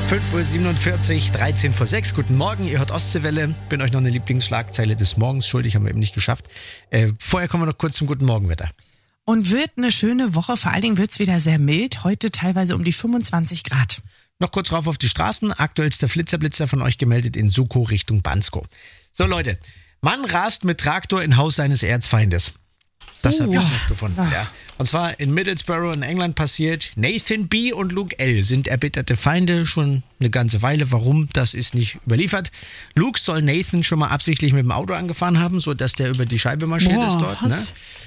5.47 Uhr, 13 vor 6. Guten Morgen, ihr hört Ostseewelle. Bin euch noch eine Lieblingsschlagzeile des Morgens schuldig, haben wir eben nicht geschafft. Vorher kommen wir noch kurz zum guten Morgenwetter. Und wird eine schöne Woche, vor allen Dingen wird es wieder sehr mild, heute teilweise um die 25 Grad. Noch kurz rauf auf die Straßen, aktuellster Flitzer von euch gemeldet in Sukow Richtung Bansko. So Leute, Mann rast mit Traktor in Haus seines Erzfeindes. Das habe ich noch gefunden. Ja. Und zwar in Middlesbrough in England passiert. Nathan B. und Luke L. sind erbitterte Feinde schon eine ganze Weile. Warum, das ist nicht überliefert. Luke soll Nathan schon mal absichtlich mit dem Auto angefahren haben, sodass der über die Scheibe marschiert ist dort. Ne?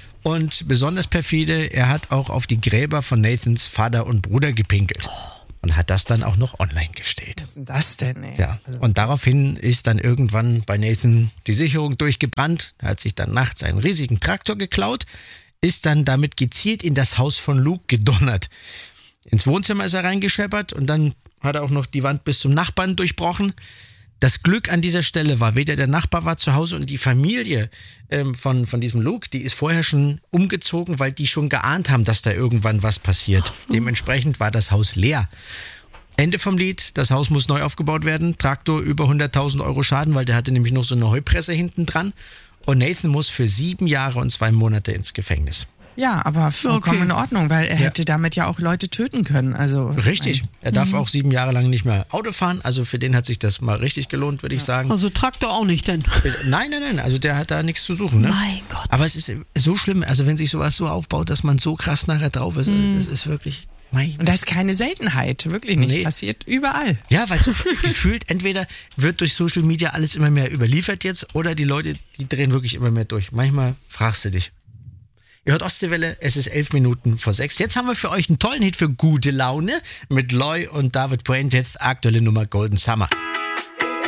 Und besonders perfide, er hat auch auf die Gräber von Nathans Vater und Bruder gepinkelt. Und hat das dann auch noch online gestellt. Was ist denn das denn, ey? Ja, und daraufhin ist dann irgendwann bei Nathan die Sicherung durchgebrannt. Er hat sich dann nachts einen riesigen Traktor geklaut, ist dann damit gezielt in das Haus von Luke gedonnert. Ins Wohnzimmer ist er reingescheppert und dann hat er auch noch die Wand bis zum Nachbarn durchbrochen. Das Glück an dieser Stelle war, weder der Nachbar war zu Hause und die Familie von diesem Luke, die ist vorher schon umgezogen, weil die schon geahnt haben, dass da irgendwann was passiert. So. Dementsprechend war das Haus leer. Ende vom Lied, das Haus muss neu aufgebaut werden. Traktor über 100.000 Euro Schaden, weil der hatte nämlich noch so eine Heupresse hinten dran. Und Nathan muss für 7 Jahre und 2 Monate ins Gefängnis. Ja, aber vollkommen in Ordnung, weil er hätte damit ja auch Leute töten können. Also richtig, er darf auch 7 Jahre lang nicht mehr Auto fahren, also für den hat sich das mal richtig gelohnt, würde ich sagen. Also Traktor auch nicht denn? Nein, also der hat da nichts zu suchen. Ne? Mein Gott. Aber es ist so schlimm, also wenn sich sowas so aufbaut, dass man so krass nachher drauf ist, das ist wirklich... Und das ist keine Seltenheit, wirklich nicht. Passiert überall. Ja, weil so gefühlt entweder wird durch Social Media alles immer mehr überliefert jetzt oder die Leute, die drehen wirklich immer mehr durch. Manchmal fragst du dich. Ihr hört Ostseewelle, es ist 11 Minuten vor 6. Jetzt haben wir für euch einen tollen Hit für gute Laune mit Loy und David Puentes, aktuelle Nummer Golden Summer.